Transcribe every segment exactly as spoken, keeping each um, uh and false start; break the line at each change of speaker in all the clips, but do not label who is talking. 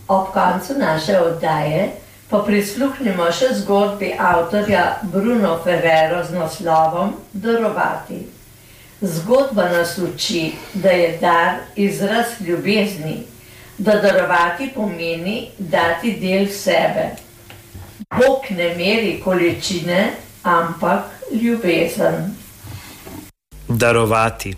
Ob koncu naše oddaje pa prisluhnimo še zgodbi avtorja Bruno Ferrero z naslovom Darovati. Zgodba nas uči, da je dar izraz ljubezni, da darovati pomeni dati del sebe. Bog ne meri količine, ampak ljubezen.
Darovati.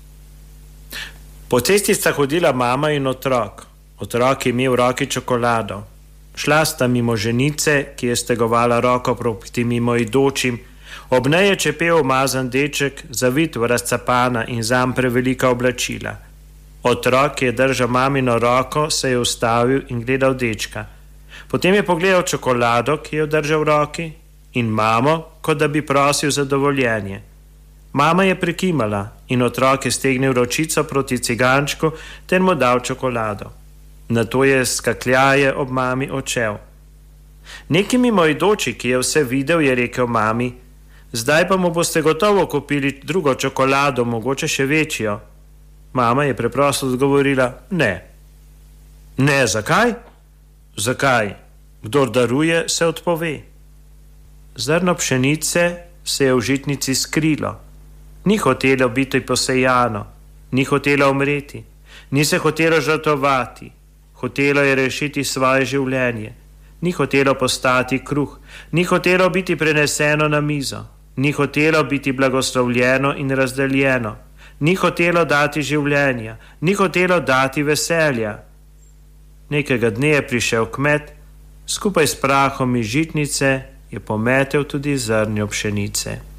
Po cesti sta hodila mama in otrok. Otrok je imel v roki čokolado. Šla sta mimo ženice, ki je stegovala roko proti mimoidočim. Ob njej je čepel umazan deček, zavit v razcapana in zanj prevelika oblačila. Otrok, ki je držal mamino roko, se je ustavil in gledal dečka. Potem je pogledal čokolado, ki je držal v roki, in mamo, kot da bi prosil za dovoljenje. Mama je prikimala in otrok je stegnil ročico proti cigančku ter mu dal čokolado. Nato je skakljaje ob mami odšel. Neki mimoidoči, ki je vse videl, je rekel mami: zdaj pa mu boste gotovo kupili drugo čokolado, mogoče še večjo. Mama je preprosto odgovorila: ne. Ne, zakaj? Zakaj? Kdor daruje, se odpove. Zrno pšenice se je v žitnici skrilo. Ni hotelo biti posejano, ni hotelo umreti, ni se hotelo žrtvovati. Hotelo je rešiti svoje življenje. Ni hotelo postati kruh, ni hotelo biti preneseno na mizo, ni hotelo biti blagoslovljeno in razdeljeno, ni hotelo dati življenja, ni hotelo dati veselja. Nekega dne je prišel kmet, skupaj s prahom iz žitnice je pometel tudi zrnjo pšenice.